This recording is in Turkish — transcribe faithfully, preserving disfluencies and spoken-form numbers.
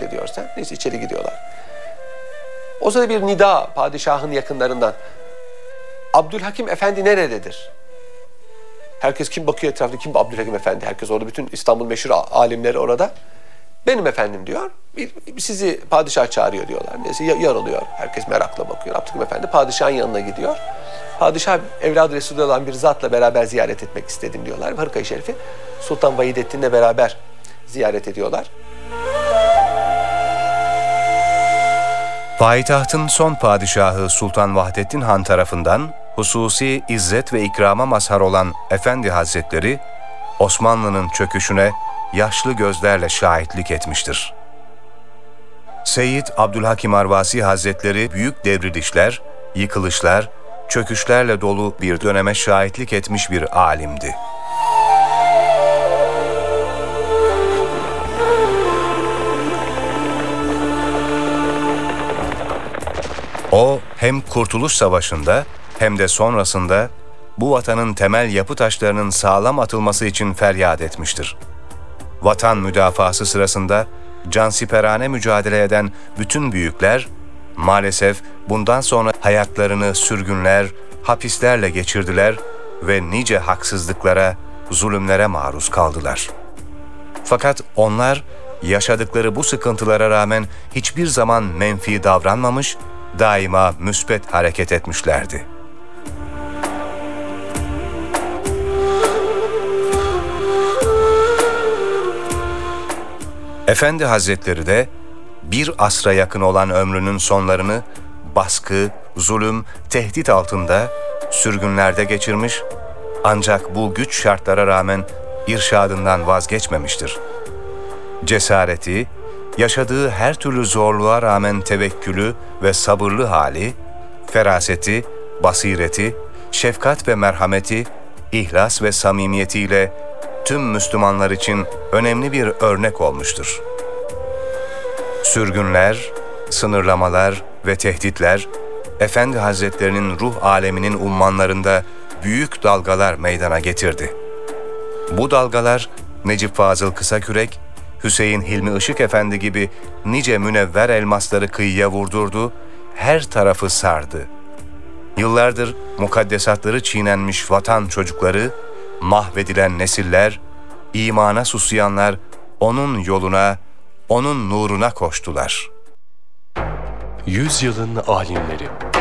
naklediyor sen. Neyse içeri gidiyorlar. O sırada bir nida padişahın yakınlarından. Abdülhakim Efendi nerededir? Herkes kim bakıyor etrafta, kim bu Abdülhakim Efendi? Herkes orada, bütün İstanbul meşhur alimleri orada. Benim efendim diyor. Bir, sizi padişah çağırıyor diyorlar. Neyse yarılıyor. Herkes merakla bakıyor. Abdülhakim Efendi padişahın yanına gidiyor. Padişah evladı Resulü olan bir zatla beraber ziyaret etmek istedim diyorlar. Hırka-i Şerifi Sultan Vahidettin'le beraber ziyaret ediyorlar. Payitahtın son padişahı Sultan Vahdettin Han tarafından hususi izzet ve ikrama mazhar olan Efendi Hazretleri, Osmanlı'nın çöküşüne yaşlı gözlerle şahitlik etmiştir. Seyyid Abdülhakim Arvasi Hazretleri büyük devrilişler, yıkılışlar, çöküşlerle dolu bir döneme şahitlik etmiş bir alimdi. O hem Kurtuluş Savaşı'nda hem de sonrasında bu vatanın temel yapı taşlarının sağlam atılması için feryat etmiştir. Vatan müdafası sırasında cansiperane mücadele eden bütün büyükler maalesef bundan sonra hayatlarını sürgünler, hapislerle geçirdiler ve nice haksızlıklara, zulümlere maruz kaldılar. Fakat onlar yaşadıkları bu sıkıntılara rağmen hiçbir zaman menfi davranmamış, daima müsbet hareket etmişlerdi. Efendi Hazretleri de bir asra yakın olan ömrünün sonlarını baskı, zulüm, tehdit altında, sürgünlerde geçirmiş, ancak bu güç şartlara rağmen irşadından vazgeçmemiştir. Cesareti, yaşadığı her türlü zorluğa rağmen tevekkülü ve sabırlı hali, feraseti, basireti, şefkat ve merhameti, ihlas ve samimiyetiyle tüm Müslümanlar için önemli bir örnek olmuştur. Sürgünler, sınırlamalar ve tehditler, Efendi Hazretlerinin ruh aleminin ummanlarında büyük dalgalar meydana getirdi. Bu dalgalar Necip Fazıl Kısakürek, Hüseyin Hilmi Işık Efendi gibi nice münevver elmasları kıyıya vurdurdu, her tarafı sardı. Yıllardır mukaddesatları çiğnenmiş vatan çocukları, mahvedilen nesiller, imana susayanlar onun yoluna, onun nuruna koştular. Yüzyılın alimleri